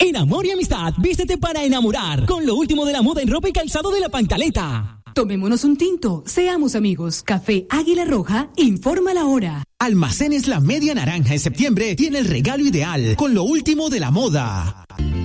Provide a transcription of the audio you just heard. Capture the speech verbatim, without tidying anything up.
En Amor y Amistad, vístete para enamorar con lo último de la moda en ropa y calzado de La Pantaleta. Tomémonos un tinto, seamos amigos. Café Águila Roja, informa la hora. Almacenes La Media Naranja en septiembre tiene el regalo ideal con lo último de la moda.